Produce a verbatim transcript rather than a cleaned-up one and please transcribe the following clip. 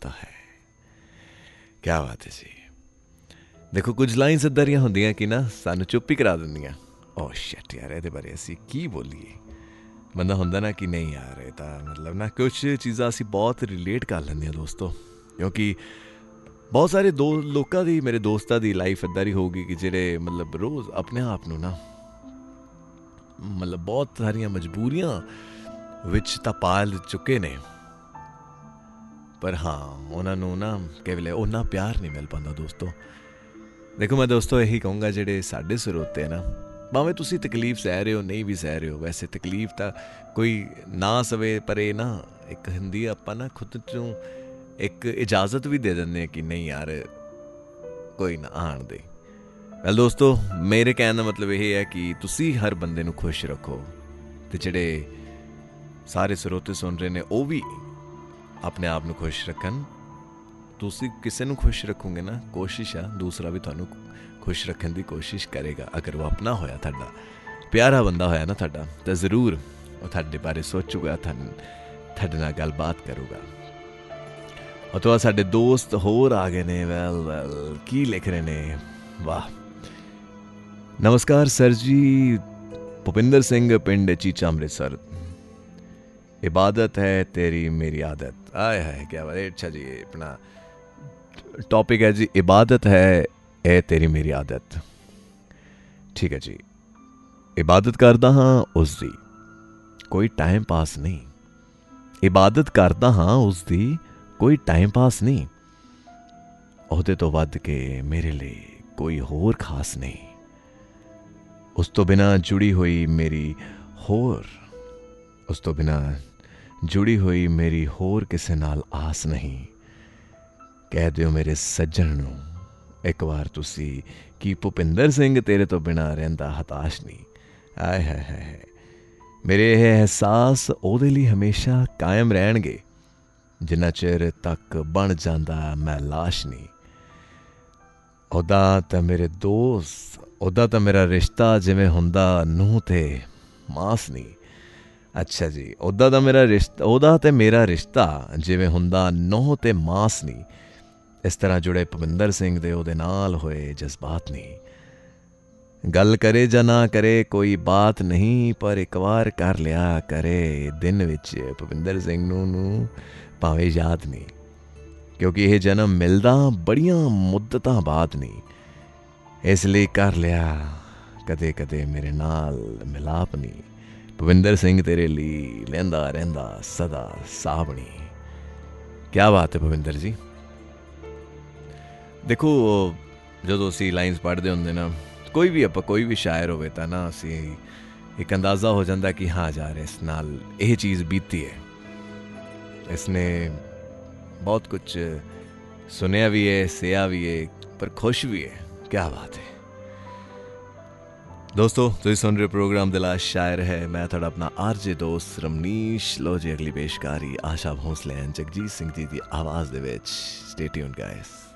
होता है। क्या बात है जी। देखो कुछ लाइन्स इदां दियां होंदियां कि ना सानू चुप ही करा दिंदियां। ओ शिट यार इहदे बारे असीं की बोलीए। बंदा हुंदा ना कि नहीं यार ये तां मतलब ना कुछ चीज़ां असीं बहुत रिलेट कर लैंदे आं दोस्तों, क्योंकि बहुत सारे दो लोकां दी मेरे दोस्तां दी लाइफ इदां दी होगी कि जेह्ड़े मतलब रोज़ अपने आप नू ना मतलब बहुत सारियां मजबूरियां विच तां पाल चुके ने, पर हाँ उन्होंने ना कई वेले उन्ना प्यार नहीं मिल पाता दोस्तों। देखो मैं दोस्तों यही कहूँगा जेडे साढ़े सरोते ना, भावें तुसी तकलीफ सह रहे हो नहीं भी सह रहे हो, वैसे तकलीफ तो कोई ना सवे पर ये ना एक हिंदी आपां ना खुद चों एक इजाज़त भी दे देंगे कि नहीं यार कोई ना आण दे। वेल दोस्तों मेरे कहने का मतलब ये है कि तुसी हर बंदे नू खुश रखो, ते जेडे सारे सरोते सुन रहे ने वो भी अपने आप नू खुश रखन। तुसी किसी नू खुश रखोगे ना, कोशिश है दूसरा भी तुहानू खुश रखने की कोशिश करेगा। अगर वो अपना होया तुहाडा प्यारा बंदा होया ना तुहाडा, तो जरूर वो तुहाडे बारे सोचूगा, तुहाडे नाल गलबात करूगा। और तो साडे दोस्त होर आ गए ने। वैल वैल की लिख रहे ने, वाह। नमस्कार सर जी, भुपिंदर सिंह पिंड चीचा अमृतसर। इबादत है तेरी मेरी आदत। आए है क्या बात है। अच्छा जी अपना टॉपिक है जी इबादत है ए तेरी मेरी आदत। ठीक है जी। इबादत करदा हाँ उसदी कोई टाइम पास नहीं, इबादत करदा हाँ उसदी कोई टाइम पास नहीं, ओहदे तो वध के मेरे लिए कोई होर खास नहीं। उस तो बिना जुड़ी हुई मेरी होर उस तो बिना जुड़ी हुई मेरी होर किसे नाल आस नहीं। कह दियो मेरे सज्जन नू एक बार तुसी कि भुपिंदर सिंह तेरे तो बिना रहिंदा हताश नहीं। आए है है मेरे ये एहसास ओहदे लई हमेशा कायम रहणगे जिन्ना चिर तक बन जांदा मैं लाश नहीं। ओदा तां मेरे दोस्त ओदा तां मेरा रिश्ता जिवें हुंदा नूंह ते मास नहीं। अच्छा जी, ओदा तां मेरा रिश्ता ओदा ते मेरा रिश्ता जिवें हुंदा नूंह ते मास नहीं। इस तरह जुड़े भुपिंदर सिंह दे ओहदे नाल होए जज्बात नहीं। गल करे जां ना करे कोई बात नहीं, पर एक बार कर लिया करे दिन विच भुपिंदर सिंह नूं नूं भावें याद नहीं, क्योंकि यह जन्म मिलदा बड़ियां मुद्दतां बाद नहीं। इसलिए कर लिया कदे कदे मेरे नाल मिलाप नहीं। भुपिंदर सिंह तेरे लिए लैंदा रहिंदा सदा साबणी। क्या बात है भुपिंदर जी। देखो जो असी लाइन्स पढ़ते होंगे ना, कोई भी आप कोई भी शायर होवे तां ना असी एक अंदाज़ा हो जाता कि हाँ यार इस नाल यह चीज़ बीती है, इसने बहुत कुछ सुनिया भी है, सिया भी है, पर खुश भी है। क्या बात है दोस्तों। तुसीं सुन रहे प्रोग्राम दिल दा शायर है, मैं थोड़ा अपना आरजे दोस्त रमनीश। लो जी अगली पेशकारी आशा भोंसले जगजीत सिंह जी की आवाज़ दे विच। Stay tuned guys.